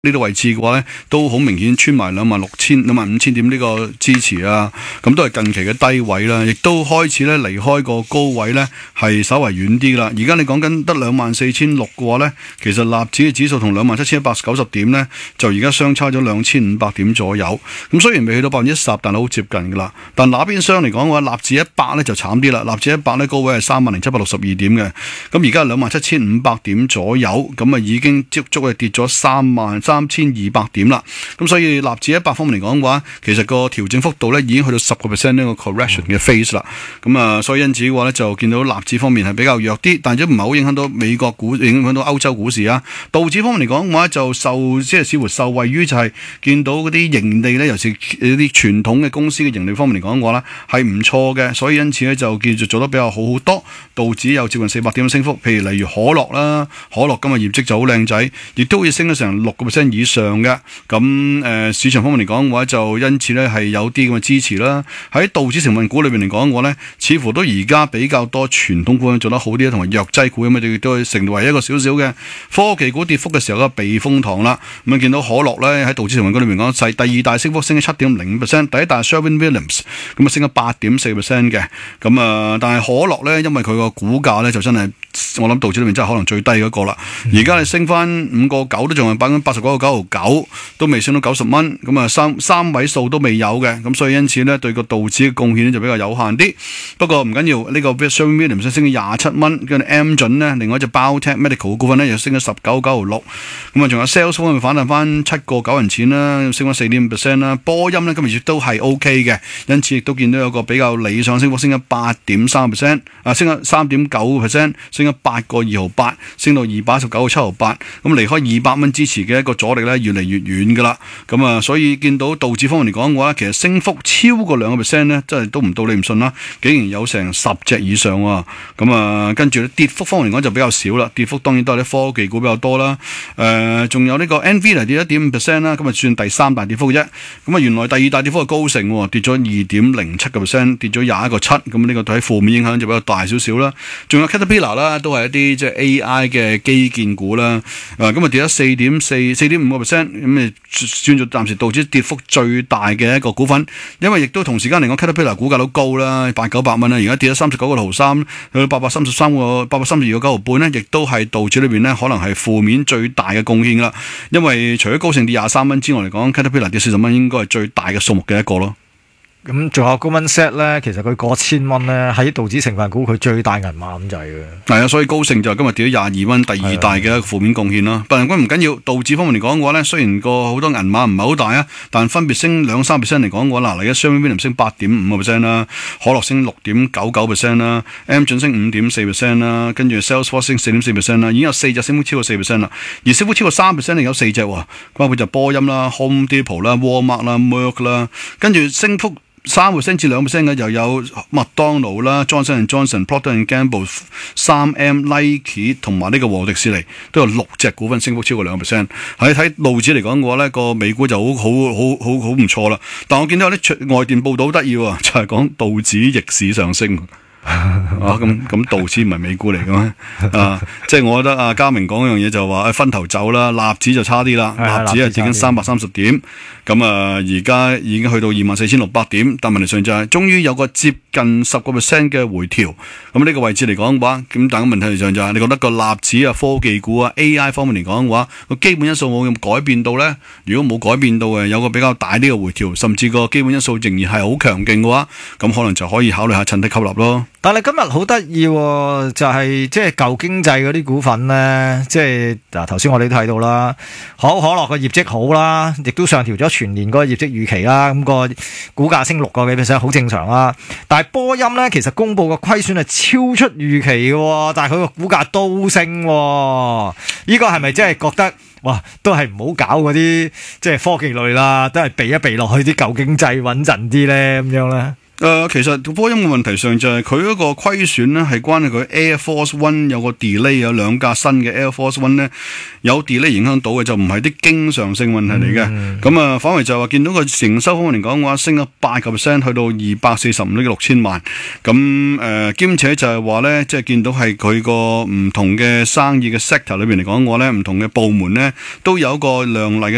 呢個位置嘅話咧，都好明顯穿埋26,000、25,000點呢個支持啊，咁都係近期嘅低位啦，亦都開始咧離開個高位咧，係稍為遠啲啦。而家你講緊得24,600嘅話咧，其實納指嘅指數同27,190點咧，就而家相差咗2,500點左右。咁雖然未去到10%，但係好接近噶啦。但那邊廂嚟講嘅話，納指100咧就慘啲啦，納指100咧高位係30,762點嘅，咁而家27,500點左右，咁啊已經足足係跌咗3,200點啦。咁所以納指100方面嚟講嘅話，其實個調整幅度咧已經去到10% 呢個 correction 嘅 phase 啦。咁啊，所以因此嘅話咧，就見到納指方面係比較弱啲，但係都唔係好影響到美國股，影響到歐洲股市啊。道指方面嚟講嘅話，就似乎受惠於就係見到嗰啲盈利咧，尤其是啲傳統嘅公司嘅盈利方面嚟講嘅話咧，係唔錯嘅，所以因此咧就叫做做得比較好多。道指有接近400點嘅升幅，譬如例如可樂啦，可樂今日業績就好靚仔，亦都好似升咗成6% 以上嘅。咁市場方面嚟講嘅話，就因此咧係有啲咁嘅支持啦。喺道指成分股裏邊嚟講嘅話咧，似乎都而家比較多傳統股做得好啲，同埋藥劑股咁啊，亦都成為一個少少嘅科技股跌幅嘅時候嘅避風塘啦。咁啊，見到可樂咧喺道指成分股裏邊講細，第二大升幅升咗7.5%，第一大 Sherwin-Williams 咁啊升咗8.4% 嘅。咁啊，但係可樂咧，因為佢個股價咧就真係我諗道指裏面真係可能最低嗰個啦。而家你升翻5.9%都仲係89.99，都未升到90蚊。咁啊三位數都未有嘅。咁所以因此咧對個道指嘅貢獻咧就比較有限啲。不過唔緊要，呢個 Sherwin-Williams 升咗27蚊，跟住 M 準咧，另外一隻 Biotech Medical 嘅股份咧又升咗19.96。咁啊仲有 Sales 方面反彈翻7.9錢啦，升翻4.5% 啦。波音咧今日亦都係 OK 嘅，因此亦都見到有個比較理想升幅，升咗8.3%，升咗3.9%，升咗8.2毫8，升到219.7毫8。咁離開200蚊支持嘅一個阻力咧越嚟越遠噶啦。咁啊，所以見到道指方面嚟講嘅話，其實升幅超過2%咧，真係都唔到你唔信啦，竟然有成10隻以上喎。咁啊，跟住咧跌幅方面嚟講就比較少啦，跌幅當然都係啲科技股比較多啦。仲有呢個 NVIDIA 跌1.5%啦，咁啊算第三大跌幅嘅啫。咁啊，原來第二大跌幅係高盛喎，跌咗2.07%，跌咗21.7%。咁呢個對喺負面影響就比較大少少啦。仲有 Caterpillar 啦，都係一啲即係 AI 嘅基建股啦。咁啊跌咗4.5%，咁算做暫時導致跌幅最大嘅一個股份。因為亦都同時間嚟講 Caterpillar 股價都高啦，800-900蚊啦，而家跌咗39.3%，去到832.9毫半咧，亦都係道指裏邊咧可能係負面最大嘅貢獻啦。因為除咗高盛跌23蚊之外嚟講 ，Caterpillar 跌40蚊應該係最大嘅數目嘅一個咯。 咁仲有Goldman Sachs咧，其實佢過1000蚊咧，喺道指成分股佢最大銀碼咁滯嘅。係啊，所以高盛就今日跌咗22蚊，第二大嘅一個負面貢獻啦。但係唔緊要，道指方面嚟講嘅話咧，雖然個好多銀碼唔係好大啊，但分別升2-3% 嚟講嘅話，嗱，而家Sherwin-Williams升8.5% 啦，可樂升6.99% 啦 ，M 準升5.4% 啦，跟住 Salesforce 升4.4% 啦，已經有4隻升幅超過4% 啦，而升幅超過3%嘅有4隻喎，包括就波音啦、Home Depot 啦、Walmart 啦、Merck 啦，跟住升幅3% 至2% 嘅又有麥當勞啦、Johnson & Johnson、Procter & Gamble、3M、Nike 同埋呢個和迪士尼，都有6隻股份升幅超過2%。喺睇道指嚟講嘅話咧，個美股就好唔錯啦。但我見到有啲外電報道好得意喎，就係講道指逆市上升。咁道指唔係美股嚟嘅咩？即係我覺得嘉明講一樣嘢就話分頭走啦，納指就差啲啦，納指係跌緊330點，咁而家已經去到24,600點，但問題上就係終於有個接近10% 嘅回調，咁呢個位置嚟講嘅話，咁但係問題上就係你覺得個納指啊、科技股啊、AI 方面嚟講嘅話，個基本因素冇咁改變到咧？如果冇改變到嘅，有個比較大啲嘅回調，甚至個基本因素仍然係好強勁嘅話，咁可能就可以考慮下趁低吸納咯。 但係今日好得意喎，就係即係舊經濟嗰啲股份咧，即係嗱頭先我哋都睇到啦，可樂個業績好啦，亦都上調咗全年嗰個業績預期啦，咁個股價升6%好正常啦。但係波音咧，其實公布個虧損係超出預期嘅，但係佢個股價都升，呢個係咪真係覺得哇，都係唔好搞嗰啲即係科技類啦，都係避一避落去啲舊經濟穩陣啲咧，咁樣咧？ 其實波音嘅問題上就係佢嗰個虧損咧，係關佢 Air Force One 有個 delay， 有2架新嘅 Air Force One 咧有 delay 影響到嘅，就唔係啲經常性問題嚟嘅。咁反為就話見到個營收方面嚟講嘅話，升咗8%，去到245億6千萬。咁兼且就係話咧，即係見到係佢個唔同嘅生意嘅 sector 裏邊嚟講嘅話咧，唔同嘅部門咧都有一個亮麗嘅